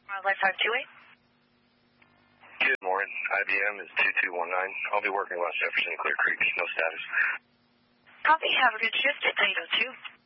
Wildlife 528. Good morning. IBM is 2219. I'll be working West Jefferson, Clear Creek. No status. Copy. Have a good shift at 802.